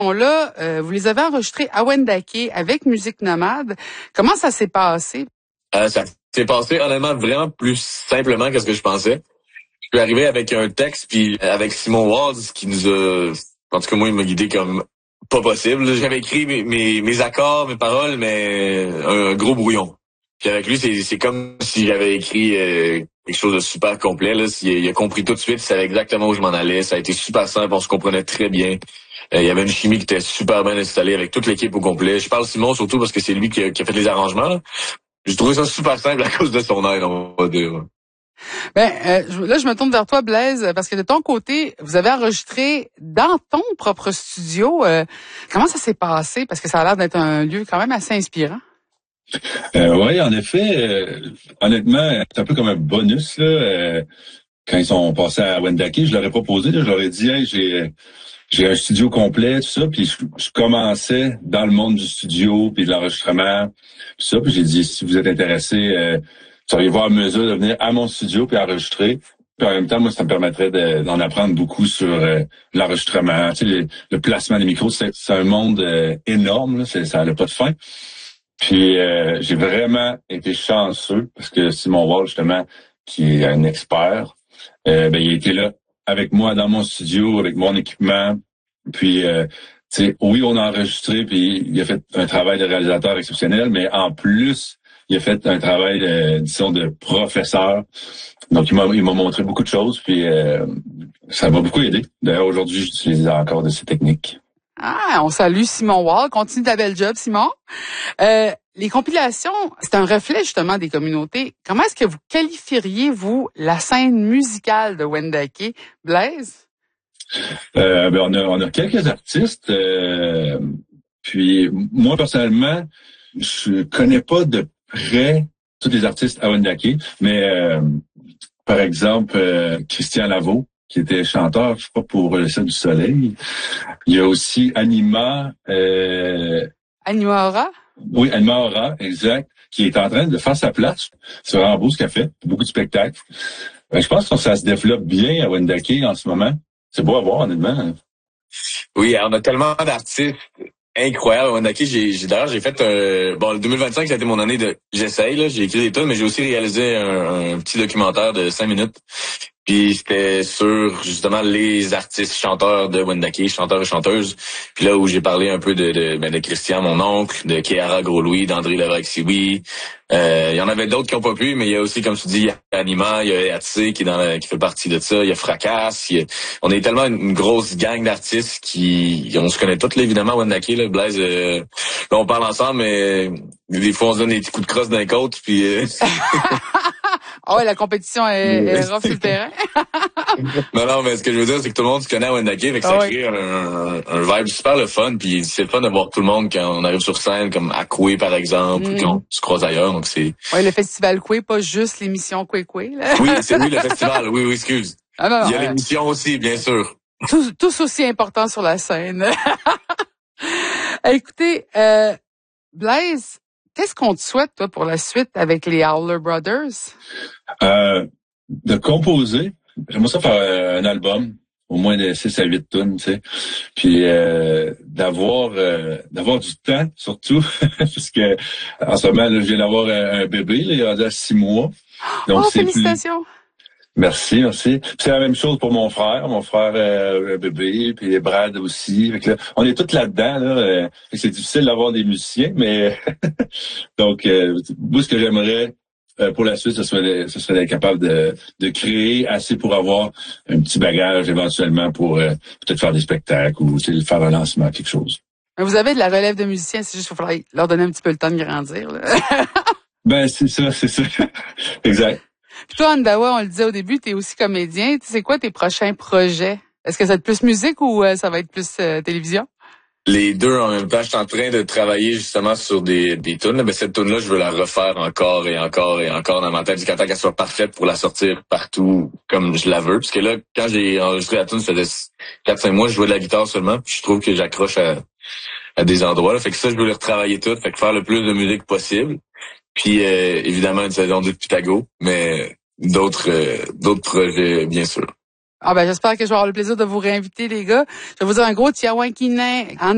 Là, vous les avez enregistrés à Wendake avec Musique Nomade. Comment ça s'est passé? Ça s'est passé honnêtement vraiment plus simplement que ce que je pensais. Je suis arrivé avec un texte, puis avec Simon Walls qui nous a... En tout cas, moi, il m'a guidé comme pas possible. J'avais écrit mes accords, mes paroles, mais un gros brouillon. Puis avec lui, c'est comme si j'avais écrit quelque chose de super complet. Là. Il a compris tout de suite, il savait exactement où je m'en allais. Ça a été super simple, on se comprenait très bien. Il y avait une chimie qui était super bien installée avec toute l'équipe au complet. Je parle Simon surtout parce que c'est lui qui a fait les arrangements. Là. J'ai trouvé ça super simple à cause de son aide, on va dire. Là, je me tourne vers toi, Blaise, parce que de ton côté, vous avez enregistré dans ton propre studio. Comment ça s'est passé? Parce que ça a l'air d'être un lieu quand même assez inspirant. Oui, en effet, honnêtement, c'est un peu comme un bonus là. Quand ils sont passés à Wendake, je leur ai proposé, là, je leur ai dit, hey, j'ai un studio complet, tout ça, puis je commençais dans le monde du studio, puis de l'enregistrement, tout ça, puis j'ai dit, si vous êtes intéressés, seriez-vous en mesure de venir à mon studio puis enregistrer. Puis en même temps, moi, ça me permettrait d'en apprendre beaucoup sur l'enregistrement, tu sais, le placement des micros. C'est un monde énorme, là, ça n'a pas de fin. Puis j'ai vraiment été chanceux parce que Simon Wall, justement, qui est un expert, il était là avec moi dans mon studio, avec mon équipement. Puis, tu sais, oui, on a enregistré, puis il a fait un travail de réalisateur exceptionnel, mais en plus, il a fait un travail, disons, de professeur. Donc, il m'a montré beaucoup de choses, puis ça m'a beaucoup aidé. D'ailleurs, aujourd'hui, j'utilise encore de ces techniques. Ah, on salue Simon Wall. Continue ta belle job, Simon. Les compilations, c'est un reflet justement des communautés. Comment est-ce que vous qualifieriez, vous, la scène musicale de Wendake, Blaise? On a quelques artistes. Puis moi, personnellement, je connais pas de près tous les artistes à Wendake, mais par exemple, Christian Lavaux, qui était chanteur, je crois, pour Le Ciel du Soleil. Il y a aussi Anima. Anima Aura? Oui, Anima Aura, exact, qui est en train de faire sa place. C'est vraiment beau ce qu'elle fait, beaucoup de spectacles. Je pense que ça se développe bien à Wendake en ce moment. C'est beau à voir, honnêtement. Oui, on a tellement d'artistes incroyables à Wendake. D'ailleurs, j'ai fait le 2025, ça a été mon année de j'essaye, là, j'ai écrit des tonnes, mais j'ai aussi réalisé un petit documentaire de 5 minutes. Puis c'était sur justement les artistes chanteurs de Wendake, chanteurs et chanteuses. Puis là où j'ai parlé un peu de Christian, mon oncle, de Kéara Gros-Louis, d'André Levac-Sioui. Il y en avait d'autres qui n'ont pas pu, mais il y a aussi, comme tu dis, il y a Anima, il y a Atsé qui fait partie de ça, il y a Fracasse. On est tellement une grosse gang d'artistes on se connaît tous là, évidemment, Wendake, là, Blaise. Là, on parle ensemble, mais des fois on se donne des petits coups de crosse d'un côte, puis Ah ouais, la compétition est rough sur le terrain. Non, mais ce que je veux dire, c'est que tout le monde se connaît à Wendake, fait que ça crée un vibe super le fun, puis c'est le fun de voir tout le monde quand on arrive sur scène, comme à Coué, par exemple, ou qu'on se croise ailleurs, donc c'est... Oui, le festival Coué, pas juste l'émission Coué, là. Oui, c'est lui, le festival, oui, excuse. Ah non, il y a l'émission aussi, bien sûr. Tous aussi importants sur la scène. Écoutez, Blaise, qu'est-ce qu'on te souhaite, toi, pour la suite avec les Howler Brothers? De composer. J'aimerais ça faire un album, au moins de 6 à 8 tonnes, tu sais. Puis d'avoir du temps, surtout, puisque en ce moment, là, je viens d'avoir un bébé, là, il a déjà 6 mois. Donc, félicitations! Merci. Puis c'est la même chose pour mon frère bébé, puis Brad aussi. Fait que là, on est tous là-dedans. Là, c'est difficile d'avoir des musiciens, mais donc moi, ce que j'aimerais pour la suite, ce serait d'être capable de créer assez pour avoir un petit bagage éventuellement pour peut-être faire des spectacles ou faire un lancement, quelque chose. Vous avez de la relève de musiciens, c'est juste qu'il faudrait leur donner un petit peu le temps de grandir. Là. Ben c'est ça. Exact. Puis toi, Andawa, on le disait au début, t'es aussi comédien. C'est quoi tes prochains projets? Est-ce que ça va être plus musique ou ça va être plus télévision? Les deux en même temps. Je suis en train de travailler justement sur des tunes. Mais cette tune-là, je veux la refaire encore et encore et encore dans ma tête jusqu'à temps qu'elle soit parfaite pour la sortir partout comme je la veux. Parce que là, quand j'ai enregistré la tune, ça faisait 4-5 mois, je jouais de la guitare seulement. Puis je trouve que j'accroche à des endroits. Là. Fait que ça, je veux le retravailler tout. Fait que faire le plus de musique possible. Puis évidemment une saison du Pythago, mais d'autres projets bien sûr. Ah ben j'espère que je vais avoir le plaisir de vous réinviter les gars. Je vais vous dire un gros tiaouin kinin.